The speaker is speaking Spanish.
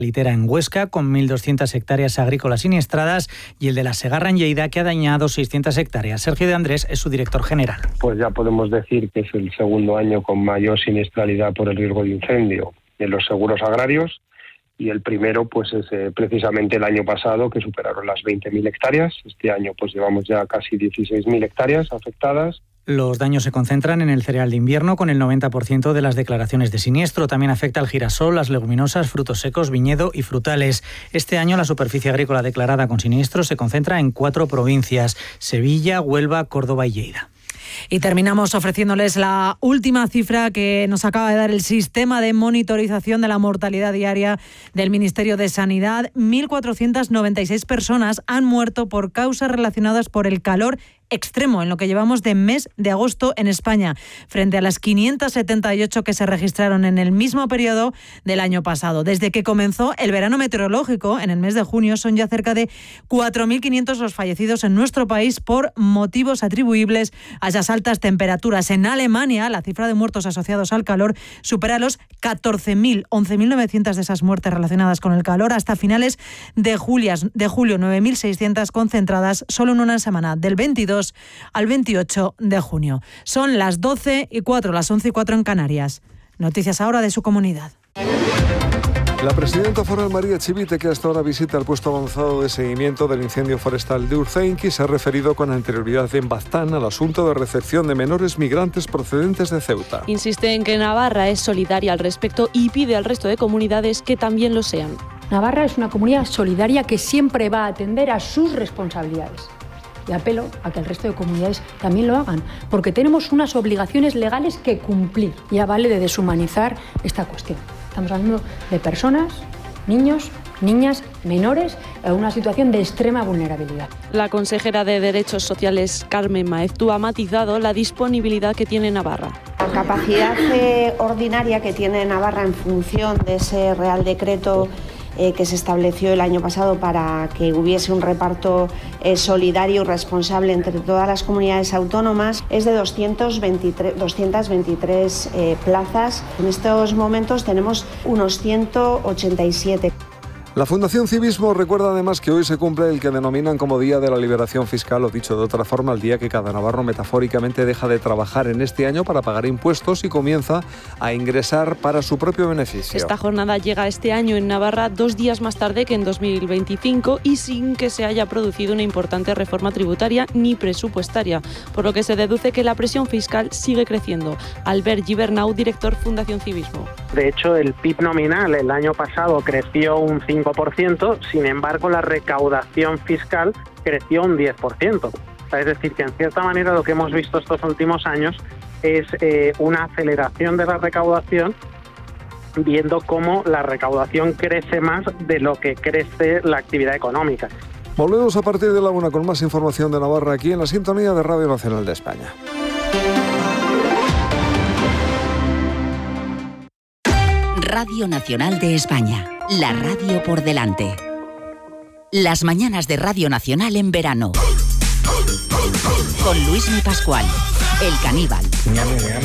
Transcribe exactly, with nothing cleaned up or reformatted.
Litera en Huesca, con mil doscientas hectáreas agrícolas siniestradas, y el de la Segarra en Lleida, que ha dañado seiscientas hectáreas. Sergio de Andrés es su director general. Pues ya podemos decir que es el segundo año con mayor siniestralidad por el riesgo de incendio en los seguros agrarios, y el primero pues es eh, precisamente el año pasado, que superaron las veinte mil hectáreas. Este año pues llevamos ya casi dieciséis mil hectáreas afectadas. Los daños se concentran en el cereal de invierno, con el noventa por ciento de las declaraciones de siniestro. También afecta al girasol, las leguminosas, frutos secos, viñedo y frutales. Este año la superficie agrícola declarada con siniestro se concentra en cuatro provincias: Sevilla, Huelva, Córdoba y Lleida. Y terminamos ofreciéndoles la última cifra que nos acaba de dar el sistema de monitorización de la mortalidad diaria del Ministerio de Sanidad. mil cuatrocientas noventa y seis personas han muerto por causas relacionadas por el calor extremo en lo que llevamos de mes de agosto en España, frente a las quinientas setenta y ocho que se registraron en el mismo periodo del año pasado. Desde que comenzó el verano meteorológico en el mes de junio, son ya cerca de cuatro mil quinientos los fallecidos en nuestro país por motivos atribuibles a esas altas temperaturas. En Alemania, la cifra de muertos asociados al calor supera los catorce mil, once mil novecientas de esas muertes relacionadas con el calor. Hasta finales de julio, de julio nueve mil seiscientas concentradas solo en una semana, del veintidós al veintiocho de junio. Son las doce y cuatro, las once y cuatro en Canarias. Noticias ahora de su comunidad. La presidenta foral María Chivite, que hasta ahora visita el puesto avanzado de seguimiento del incendio forestal de Urzainqui, se ha referido con anterioridad en Baztán al asunto de recepción de menores migrantes procedentes de Ceuta. Insiste en que Navarra es solidaria al respecto y pide al resto de comunidades que también lo sean. Navarra es una comunidad solidaria que siempre va a atender a sus responsabilidades. Y apelo a que el resto de comunidades también lo hagan, porque tenemos unas obligaciones legales que cumplir. Ya vale de deshumanizar esta cuestión. Estamos hablando de personas, niños, niñas, menores, en una situación de extrema vulnerabilidad. La consejera de Derechos Sociales, Carmen Maeztu, ha matizado la disponibilidad que tiene Navarra. La capacidad eh, ordinaria que tiene Navarra en función de ese Real Decreto Eh, que se estableció el año pasado para que hubiese un reparto eh, solidario y responsable entre todas las comunidades autónomas, es de doscientas veintitrés eh, plazas. En estos momentos tenemos unos ciento ochenta y siete. La Fundación Civismo recuerda además que hoy se cumple el que denominan como Día de la Liberación Fiscal, o dicho de otra forma, el día que cada navarro metafóricamente deja de trabajar en este año para pagar impuestos y comienza a ingresar para su propio beneficio. Esta jornada llega este año en Navarra dos días más tarde que en dos mil veinticinco y sin que se haya producido una importante reforma tributaria ni presupuestaria, por lo que se deduce que la presión fiscal sigue creciendo. Albert Gibernau, director Fundación Civismo. De hecho, el P I B nominal el año pasado creció un cinco por ciento, sin embargo la recaudación fiscal creció un diez por ciento. Es decir, que en cierta manera lo que hemos visto estos últimos años es eh, una aceleración de la recaudación, viendo cómo la recaudación crece más de lo que crece la actividad económica. Volvemos a partir de la una con más información de Navarra aquí en la sintonía de Radio Nacional de España. Radio Nacional de España, la radio por delante. Las mañanas de Radio Nacional en verano. Con Luismi Pascual, el caníbal.